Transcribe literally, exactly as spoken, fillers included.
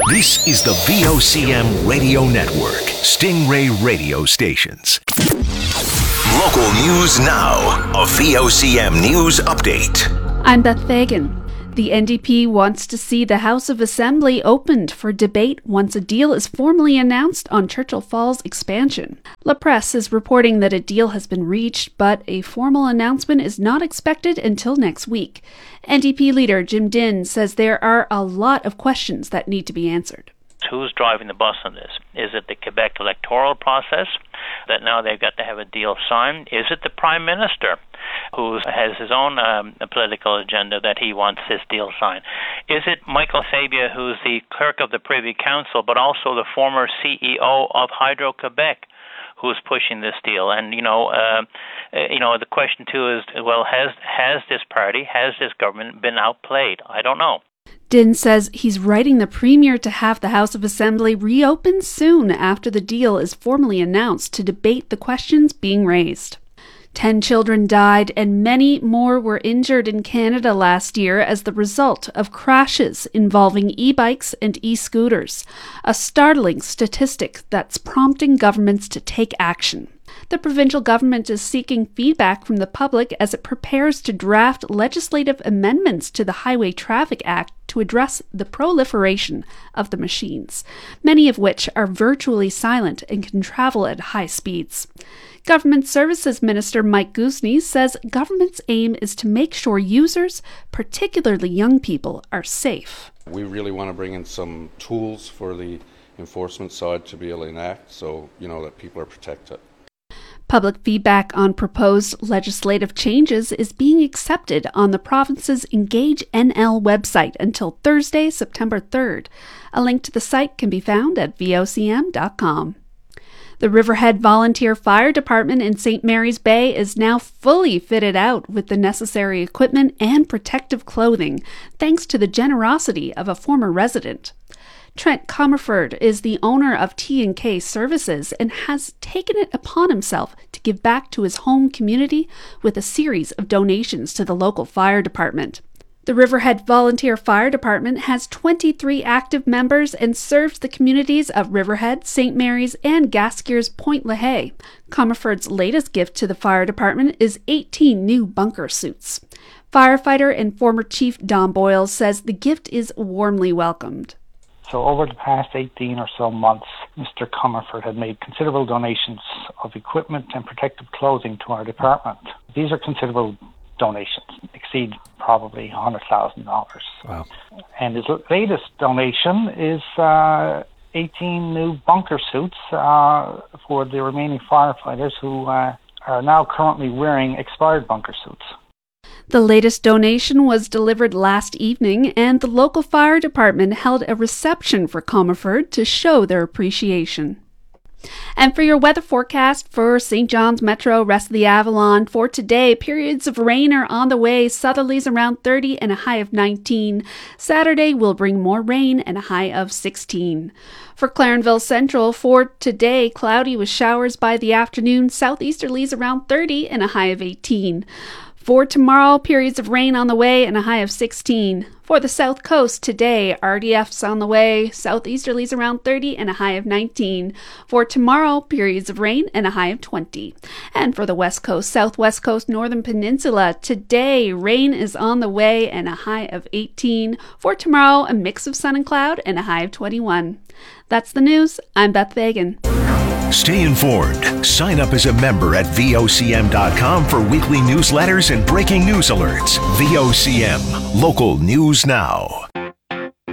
This is the V O C M Radio Network, Stingray Radio Stations. Local news now, a V O C M News Update. I'm Beth Fagan. The N D P wants to see the House of Assembly opened for debate once a deal is formally announced on Churchill Falls expansion. La Presse is reporting that a deal has been reached, but a formal announcement is not expected until next week. N D P leader Jim Dinn says there are a lot of questions that need to be answered. Who's driving the bus on this? Is it the Quebec electoral process that now they've got to have a deal signed? Is it the Prime Minister who has his own um, political agenda that he wants this deal signed? Is it Michael Sabia, who's the clerk of the Privy Council, but also the former C E O of Hydro-Quebec, who's pushing this deal? And, you know, uh, you know, the question, too, is, well, has has this party, has this government been outplayed? I don't know. Dinn says he's writing the Premier to have the House of Assembly reopen soon after the deal is formally announced to debate the questions being raised. Ten children died and many more were injured in Canada last year as the result of crashes involving e-bikes and e-scooters, a startling statistic that's prompting governments to take action. The provincial government is seeking feedback from the public as it prepares to draft legislative amendments to the Highway Traffic Act to address the proliferation of the machines, many of which are virtually silent and can travel at high speeds. Government Services Minister Mike Goosney says government's aim is to make sure users, particularly young people, are safe. We really want to bring in some tools for the enforcement side to be able to enact so, you know, that people are protected. Public feedback on proposed legislative changes is being accepted on the province's Engage N L website until Thursday, September third. A link to the site can be found at V O C M dot com. The Riverhead Volunteer Fire Department in Saint Mary's Bay is now fully fitted out with the necessary equipment and protective clothing, thanks to the generosity of a former resident. Trent Comerford is the owner of T and K Services and has taken it upon himself to give back to his home community with a series of donations to the local fire department. The Riverhead Volunteer Fire Department has twenty-three active members and serves the communities of Riverhead, Saint Mary's, and Gaskier's Point LaHaye. Comerford's latest gift to the fire department is eighteen new bunker suits. Firefighter and former Chief Don Boyle says the gift is warmly welcomed. So over the past eighteen or so months, Mister Comerford had made considerable donations of equipment and protective clothing to our department. These are considerable donations, exceed probably one hundred thousand dollars. Wow. And his latest donation is uh, eighteen new bunker suits uh, for the remaining firefighters who uh, are now currently wearing expired bunker suits. The latest donation was delivered last evening, and the local fire department held a reception for Comerford to show their appreciation. And for your weather forecast for Saint John's Metro, rest of the Avalon, for today, periods of rain are on the way, southerlies around thirty and a high of nineteen. Saturday will bring more rain and a high of sixteen. For Clarenville Central, for today, cloudy with showers by the afternoon, southeasterlies around thirty and a high of eighteen. For tomorrow, periods of rain on the way and a high of sixteen. For the South Coast today, R D Fs on the way, southeasterlies around thirty and a high of nineteen. For tomorrow, periods of rain and a high of twenty. And for the West Coast, Southwest Coast, Northern Peninsula, today, rain is on the way and a high of eighteen. For tomorrow, a mix of sun and cloud and a high of twenty-one. That's the news. I'm Beth Fagan. Stay informed. Sign up as a member at V O C M dot com for weekly newsletters and breaking news alerts. V O C M, local news now.